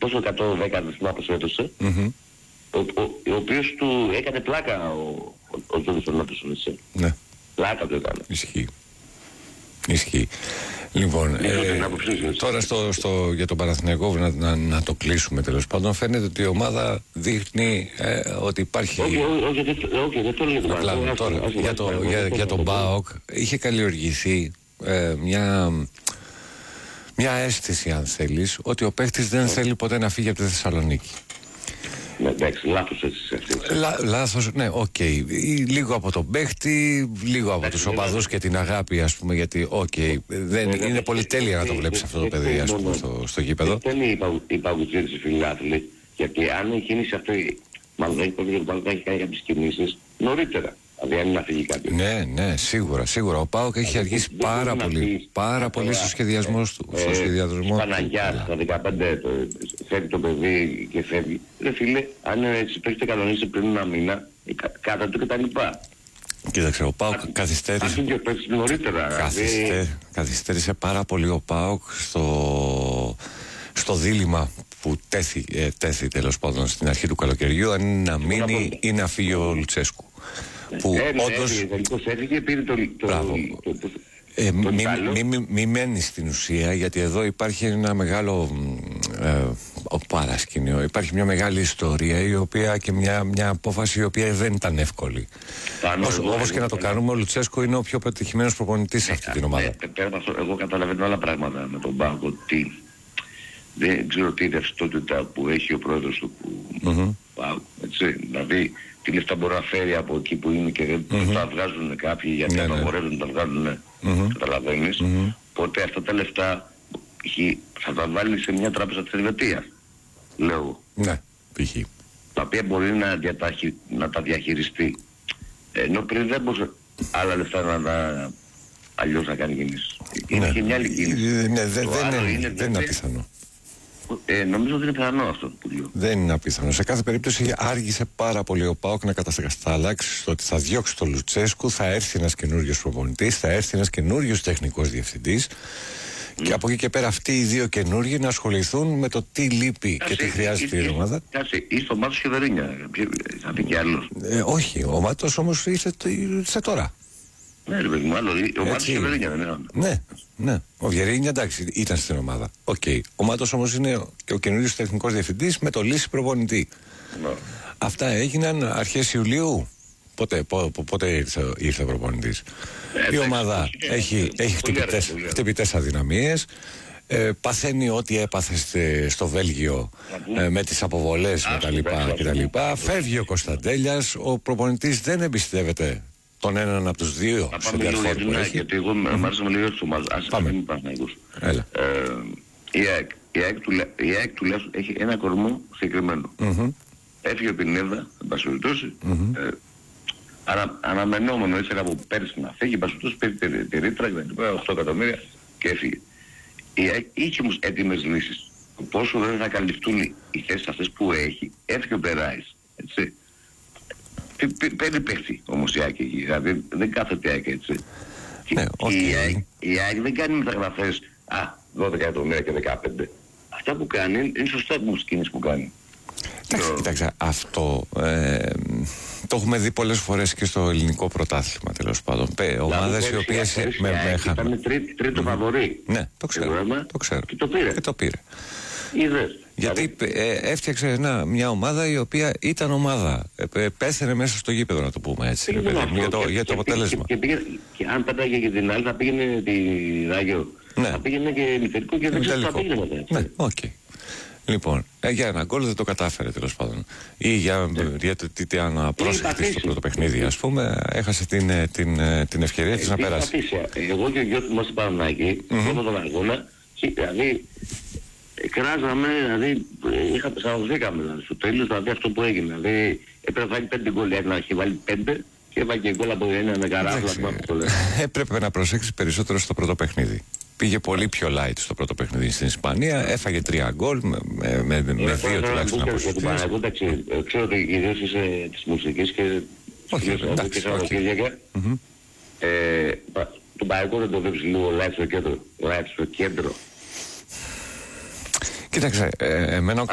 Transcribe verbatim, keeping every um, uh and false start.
πόσο εκατόν δέκα δεν θυμάμαι πώς έδωσε, mm-hmm. ο, ο, ο οποίος του έκανε πλάκα ο, ο, ο Τζόνις Φερνάντες, έτσι. Ναι. Πλάκα του έκανε. Ισχύει. Ισχύει. Λοιπόν, ε, ε, τώρα στο, στο, για τον Παναθηναϊκό να, να, να το κλείσουμε τέλος πάντων. Φαίνεται ότι η ομάδα δείχνει ε, ότι υπάρχει... Όχι, όχι, δεν το λέω. Απλά τώρα, για, το, για, για τον ΠΑΟΚ είχε καλλιεργηθεί ε, μια, μια αίσθηση, αν θέλεις, ότι ο παίχτης δεν θέλει ποτέ να φύγει από τη Θεσσαλονίκη. Ναι, εντάξει, λάθος έτσι. Λά, λάθος, ναι, οκ. Okay. Λίγο από τον παίχτη, λίγο από τους οπαδούς και την αγάπη, ας πούμε, γιατί, οκ, okay, δεν είναι, είναι πολυτέλεια να το βλέπεις αυτό το παιδί, ας πούμε, στο, στο γήπεδο. Δεν είναι η παγωτζίδες οι φιλάθλοι, γιατί αν η κίνηση αυτή, μάλλον δεν έχει κάνει κάποιες κινήσεις νωρίτερα. Δηλαδή αν είναι να φύγει κάτι. Ναι, ναι, σίγουρα, σίγουρα. Ο ΠΑΟΚ έχει αργήσει πάρα πολύ, πάρα πολύ στο σχεδιασμό του. Στο σχεδιασμό του. Παναγιά, στα δεκαπέντε φεύγει το παιδί και φεύγει. Ρε φίλε, αν έτσι το έχετε κανονίσει πριν ένα μήνα, κάτα του κτλ. Κοίταξε, ο ΠΑΟΚ καθυστέρησε. Άρχισε και πέσει νωρίτερα. Καθυστέ, καθυστέρησε πάρα πολύ ο ΠΑΟΚ στο, στο δίλημμα που τέθη, ε, τέθη τέλος πάντων στην αρχή του καλοκαιριού, αν είναι να μείνει ή να φύγει ο Λουτσέσκου. Που ε, όντως... Ε, τελικώς έφυγε, πήρε το... το, το, το ε, μη, μη, μη, μη μένει στην ουσία, γιατί εδώ υπάρχει ένα μεγάλο ε, παρασκήνιο, υπάρχει μια μεγάλη ιστορία η οποία και μια, μια απόφαση η οποία δεν ήταν εύκολη. Όπως και να το κάνουμε, ο Λουτσέσκο είναι ο πιο πετυχημένος προπονητής σε αυτή την ομάδα. Εγώ καταλαβαίνω άλλα πράγματα με τον Πάοκ, ότι δεν ξέρω τι ρευστότητα που έχει ο πρόεδρος του Πάοκ, έτσι, δηλαδή τι λεφτά μπορεί να φέρει από εκεί που είναι και δεν mm-hmm. τα βγάζουν κάποιοι γιατί ναι, απαγορεύουν να τα βγάζουν, mm-hmm. καταλαβαίνεις. Mm-hmm. Οπότε αυτά τα λεφτά θα τα βάλει σε μια τράπεζα της Ελβετίας, λέω. Ναι, π.χ. Τα οποία μπορεί να, διαταχει, να τα διαχειριστεί. Ενώ πριν δεν μπορούσε άλλα λεφτά να τα αλλιώς να κάνει κινήσεις. Είναι και μια άλλη κίνηση. Ναι, δεν είναι απίθανο. Ε, νομίζω ότι είναι πιθανό αυτό που λέω. Δεν είναι απίθανο. Σε κάθε περίπτωση άργησε πάρα πολύ ο ΠΑΟΚ να κατασταλάξει στο ότι θα διώξει τον Λουτσέσκου, θα έρθει ένας καινούριος προπονητής, θα έρθει ένας καινούριος τεχνικός διευθυντής. Mm. Και από εκεί και πέρα αυτοί οι δύο καινούργοι να ασχοληθούν με το τι λείπει Κάτσε, και τι χρειάζεται η ομάδα. Κάτσε, είσαι ο Μάτος Χεδερίνια, θα πει και άλλος. Ε, όχι, ο Μάτος όμως ήρθε, ήρθε τώρα. Ναι, ρε παιδί μου, άλλο. Ο Μάτος και ο Βιερίνια δεν είναι. Ναι, ναι. Ο Βιερίνια εντάξει, ήταν στην ομάδα. Οκ. Okay. Ο Μάτος όμως είναι και ο καινούριος τεχνικός διευθυντής με το λύση προπονητή. No. Αυτά έγιναν αρχές Ιουλίου. Πότε, πό, πό, πότε ήρθε, ήρθε ο προπονητής. Ε, Η ομάδα ε, έχει, ε, έχει χτυπητές, χτυπητές αδυναμίες. Ε, παθαίνει ό,τι έπαθε στο Βέλγιο ε, με τις αποβολές κτλ. Φεύγει ο Κωνσταντέλιας. Ο προπονητής δεν εμπιστεύεται τον έναν από τους δύο σε διαρφόρ που έχει. Γιατί εγώ μ' άρεσε με λίγο στους ομάδες. Ας μην Παναθηναϊκούς. Η ΑΕΚ τουλάχιστον έχει ένα κορμό συγκεκριμένο. Έφυγε ο Πινέδα, εν πάση περιπτώσει. Αναμενόμενο ήθελα από πέρσι να φύγει, εν πάση περιπτώσει πήρε τη ρήτρα και τα οκτώ εκατομμύρια και έφυγε. Η ΑΕΚ είχε όμως έτοιμες λύσεις. Πόσο δεν θα καλυφθούν οι θέσεις αυτές που έχει, έφυγε ο Περάης. Έτσι. Παίρνει παίχτη όμως η ΑΕΚ εκεί, δηλαδή δεν κάθεται η ΑΕΚ έτσι. Ναι, okay. Η ΑΕΚ δεν κάνει μεταγραφές, α, δώδεκα εκατομμύρια και δεκαπέντε. Αυτά που κάνει είναι σωστά από τις κινήσεις που κάνει. Κοιτάξτε, αυτό ε, το έχουμε δει πολλές φορές και στο ελληνικό πρωτάθλημα τέλος πάντων. Ομάδες οι οποίες ήταν τρίτο φαβορί. Ναι, το ξέρω, το ξέρω. Και το πήρε. Και το πήρε. Είδες. Γιατί ε, έφτιαξε ένα, μια ομάδα η οποία ήταν ομάδα. Ε, πέθανε μέσα στο γήπεδο, να το πούμε έτσι. Ρε, παιδί, για, το, και, για το και αποτέλεσμα. Και, και, πήγε, και αν πέταγε και την άλλη, θα πήγαινε τη Ράγιο. Ναι. Θα πήγαινε και μητερικό και δεν ξέρω τι θα πήγαινε μετά. Ναι, οκ. Okay. Λοιπόν, ε, για ένα γκολ δεν το κατάφερε τέλος πάντων. Ή για, ναι. για το τι αν πρόσεχε στο πρώτο παιχνίδι, ας πούμε, έχασε την, την, την ευκαιρία της να περάσει. Εγώ και ο γιος μου στην Παναθηναϊκή, από τον αγώνα, δηλαδή. Κράζαμε, δηλαδή, είχα πεσαροδίκαμε δηλαδή, στο τέλος, δηλαδή αυτό που έγινε. Δηλαδή, έπρεπε να βάλει πέντε γκολ, να έχει βάλει πέντε και έβαλε και γκολ από ένα με καράφλα. Έπρεπε να προσέξει περισσότερο στο πρώτο παιχνίδι. Πήγε πολύ πιο light στο πρώτο παιχνίδι στην Ισπανία, έφαγε τρία γκολ με, με, με, με δύο τουλάχιστον αποσυστήσεις. Εντάξει, ξέρω ότι ιδίως είσαι της μουσικής και και Σαββατοκύριακα. Τον Παναγιώτο δεν το βλέπεις λίγο light στο κέντρο. Light στο κέντρο. Κοίταξε, ε, εμένα